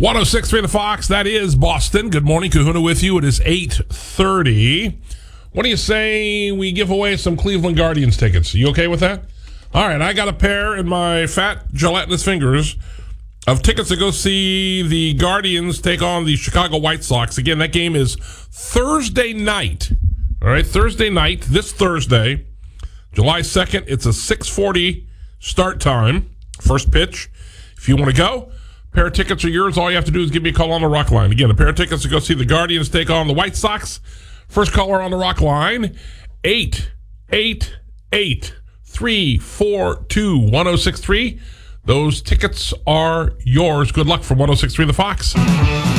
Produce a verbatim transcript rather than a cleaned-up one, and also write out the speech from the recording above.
one oh six point three The Fox, that is Boston. Good morning, Kahuna with you. It is eight thirty. What do you say we give away some Cleveland Guardians tickets? You okay with that? All right, I got a pair in my fat gelatinous fingers of tickets to go see the Guardians take on the Chicago White Sox. Again, that game is Thursday night. All right, Thursday night, this Thursday, July second. It's a six forty start time, first pitch. If you want to go, a pair of tickets are yours. All you have to do is give me a call on the Rock Line. Again, a pair of tickets to go see the Guardians take on the White Sox. First caller on the Rock Line, eight eight eight, three four two, one oh six three. Those tickets are yours. Good luck from one oh six point three The Fox.